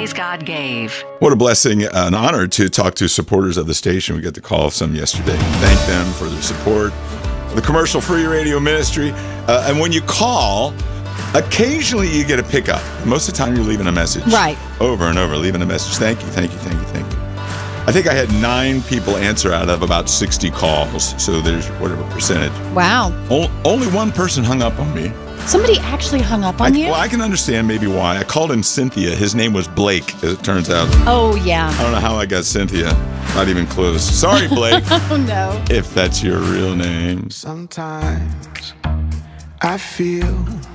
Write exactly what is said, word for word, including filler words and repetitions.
ways God gave. What a blessing, an honor to talk to supporters of the station. We got to call some yesterday and thank them for their support. The commercial-free radio ministry. Uh, and when you call, occasionally you get a pickup. Most of the time you're leaving a message. Right. Over and over, leaving a message. Thank you, thank you, thank you, thank you. I think I had nine people answer out of about sixty calls. So there's whatever percentage. Wow. O- only one person hung up on me. Somebody actually hung up on I, you? Well, I can understand maybe why. I called him Cynthia. His name was Blake, as it turns out. Oh, yeah. I don't know how I got Cynthia. Not even close. Sorry, Blake. Oh, no. If that's your real name. Sometimes I feel